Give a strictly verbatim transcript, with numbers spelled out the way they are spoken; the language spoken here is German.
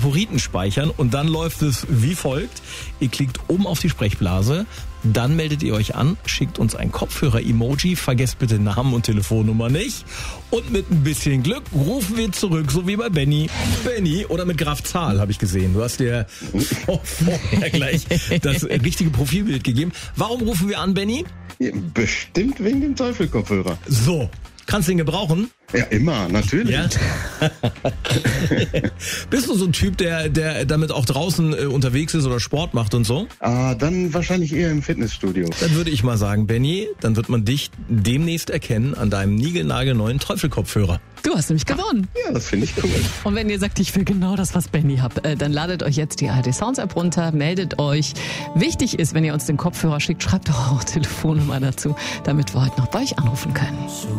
Favoriten speichern und dann läuft es wie folgt. Ihr klickt oben auf die Sprechblase, dann meldet ihr euch an, schickt uns ein Kopfhörer-Emoji, vergesst bitte Namen und Telefonnummer nicht und mit ein bisschen Glück rufen wir zurück, so wie bei Benny. Benny oder mit Graf Zahl, habe ich gesehen. Du hast dir vorher gleich das richtige Profilbild gegeben. Warum rufen wir an, Benny? Ja, bestimmt wegen dem Teufelkopfhörer. So, kannst du ihn gebrauchen? Ja, immer, natürlich. Ja. Bist du so ein Typ, der, der damit auch draußen äh, unterwegs ist oder Sport macht und so? Ah, dann wahrscheinlich eher im Fitnessstudio. Dann würde ich mal sagen, Benny, dann wird man dich demnächst erkennen an deinem niegelnagelneuen Teufelkopfhörer. Du hast nämlich gewonnen. Ja, das finde ich cool. Und wenn ihr sagt, ich will genau das, was Benny hat, äh, dann ladet euch jetzt die A R D Sounds App runter, meldet euch. Wichtig ist, wenn ihr uns den Kopfhörer schickt, schreibt doch auch Telefonnummer dazu, damit wir heute noch bei euch anrufen können.